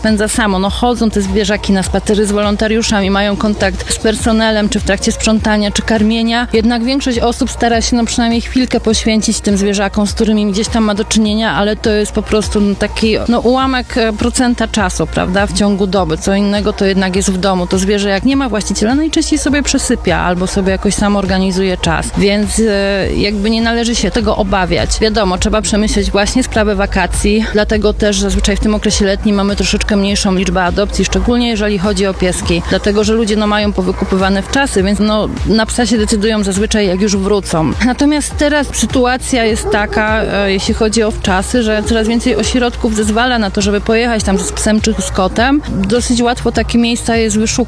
spędza samo. No chodzą te zwierzaki na spacery z wolontariuszami, mają kontakt z personelem, czy w trakcie sprzątania, czy karmienia. Jednak większość osób stara się przynajmniej chwilkę poświęcić tym zwierzakom, z którymi gdzieś tam ma do czynienia, ale to jest po prostu taki ułamek procenta czasu, prawda, w ciągu doby. Co innego to jednak jest w domu. To zwierzę jak nie ma właściciela, najczęściej sobie przesypia albo sobie jakoś sam organizuje czas. Więc jakby nie należy się tego obawiać. Wiadomo, trzeba przemyśleć właśnie sprawę wakacji, dlatego też zazwyczaj w tym okresie letnim mamy troszeczkę mniejszą liczbę adopcji, szczególnie jeżeli chodzi o pieski, dlatego że ludzie mają powykupywane wczasy, więc na psa się decydują zazwyczaj jak już wrócą. Natomiast teraz sytuacja jest taka, jeśli chodzi o wczasy, że coraz więcej ośrodków zezwala na to, żeby pojechać tam z psem czy z kotem. Dosyć łatwo takie miejsca jest wyszukać.